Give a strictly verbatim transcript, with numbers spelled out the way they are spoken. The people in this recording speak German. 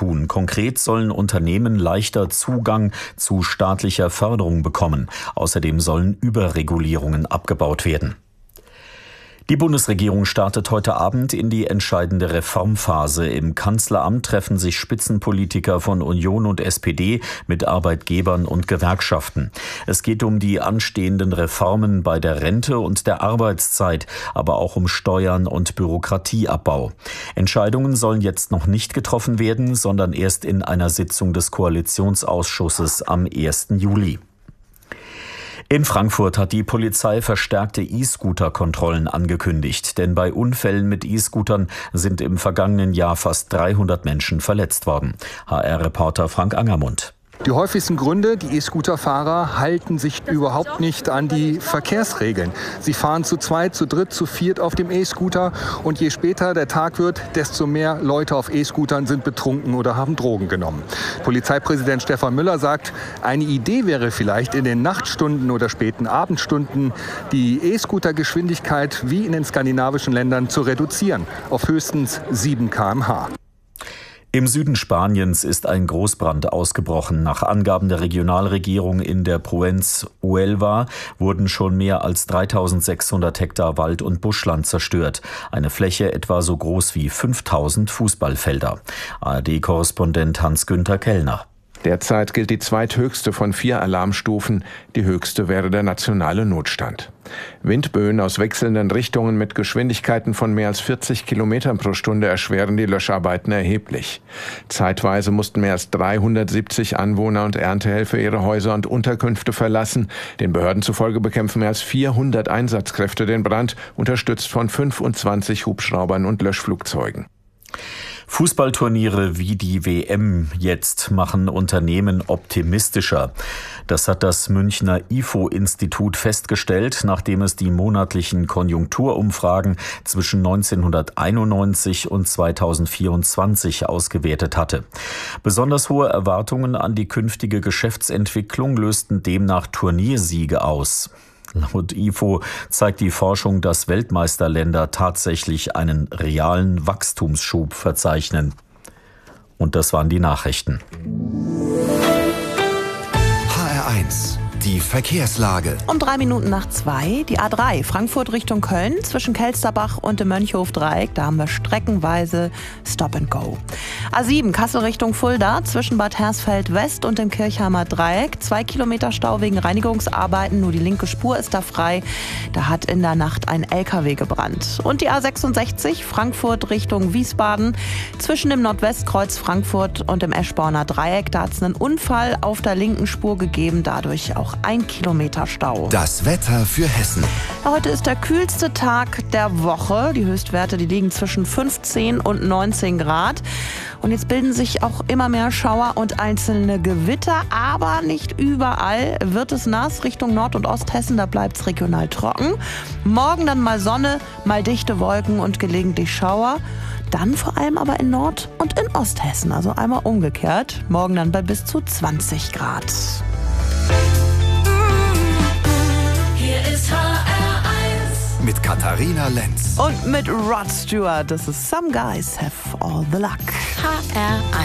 tun. Konkret sollen Unternehmen leichter Zugang zu staatlicher Förderung bekommen. Außerdem sollen Überregulierungen abgebaut werden. Die Bundesregierung startet heute Abend in die entscheidende Reformphase. Im Kanzleramt treffen sich Spitzenpolitiker von Union und S P D mit Arbeitgebern und Gewerkschaften. Es geht um die anstehenden Reformen bei der Rente und der Arbeitszeit, aber auch um Steuern und Bürokratieabbau. Entscheidungen sollen jetzt noch nicht getroffen werden, sondern erst in einer Sitzung des Koalitionsausschusses am ersten Juli. In Frankfurt hat die Polizei verstärkte E-Scooter-Kontrollen angekündigt, denn bei Unfällen mit E-Scootern sind im vergangenen Jahr fast dreihundert Menschen verletzt worden. H R-Reporter Frank Angermund. Die häufigsten Gründe, die E-Scooter-Fahrer halten sich überhaupt nicht an die Verkehrsregeln. Sie fahren zu zweit, zu dritt, zu viert auf dem E-Scooter und je später der Tag wird, desto mehr Leute auf E-Scootern sind betrunken oder haben Drogen genommen. Polizeipräsident Stefan Müller sagt, eine Idee wäre vielleicht in den Nachtstunden oder späten Abendstunden die E-Scooter-Geschwindigkeit wie in den skandinavischen Ländern zu reduzieren auf höchstens sieben Kilometer pro Stunde. Im Süden Spaniens ist ein Großbrand ausgebrochen. Nach Angaben der Regionalregierung in der Provinz Huelva wurden schon mehr als dreitausendsechshundert Hektar Wald- und Buschland zerstört. Eine Fläche etwa so groß wie fünftausend Fußballfelder. A R D-Korrespondent Hans-Günther Kellner. Derzeit gilt die zweithöchste von vier Alarmstufen. Die höchste wäre der nationale Notstand. Windböen aus wechselnden Richtungen mit Geschwindigkeiten von mehr als vierzig Kilometern pro Stunde erschweren die Löscharbeiten erheblich. Zeitweise mussten mehr als dreihundertsiebzig Anwohner und Erntehelfer ihre Häuser und Unterkünfte verlassen. Den Behörden zufolge bekämpfen mehr als vierhundert Einsatzkräfte den Brand, unterstützt von fünfundzwanzig Hubschraubern und Löschflugzeugen. Fußballturniere wie die W M jetzt machen Unternehmen optimistischer. Das hat das Münchner I F O-Institut festgestellt, nachdem es die monatlichen Konjunkturumfragen zwischen neunzehnhunderteinundneunzig und zweitausendvierundzwanzig ausgewertet hatte. Besonders hohe Erwartungen an die künftige Geschäftsentwicklung lösten demnach Turniersiege aus. Laut I F O zeigt die Forschung, dass Weltmeisterländer tatsächlich einen realen Wachstumsschub verzeichnen. Und das waren die Nachrichten. H R eins. Die Verkehrslage. Um drei Minuten nach zwei, die A drei, Frankfurt Richtung Köln, zwischen Kelsterbach und dem Mönchhof-Dreieck. Da haben wir streckenweise Stop and Go. A sieben, Kassel Richtung Fulda, zwischen Bad Hersfeld West und dem Kirchheimer Dreieck. Zwei Kilometer Stau wegen Reinigungsarbeiten, nur die linke Spur ist da frei. Da hat in der Nacht ein L K W gebrannt. Und die A sechsundsechzig, Frankfurt Richtung Wiesbaden, zwischen dem Nordwestkreuz Frankfurt und dem Eschborner Dreieck. Da hat es einen Unfall auf der linken Spur gegeben, dadurch auch ein Kilometer Stau. Das Wetter für Hessen. Heute ist der kühlste Tag der Woche. Die Höchstwerte, die liegen zwischen fünfzehn und neunzehn Grad. Und jetzt bilden sich auch immer mehr Schauer und einzelne Gewitter, aber nicht überall wird es nass. Richtung Nord- und Osthessen, da bleibt es regional trocken. Morgen dann mal Sonne, mal dichte Wolken und gelegentlich Schauer. Dann vor allem aber in Nord- und in Osthessen, also einmal umgekehrt. Morgen dann bei bis zu zwanzig Grad. Mit Katharina Lenz. Und mit Rod Stewart. Das ist Some Guys Have All the Luck. H R eins.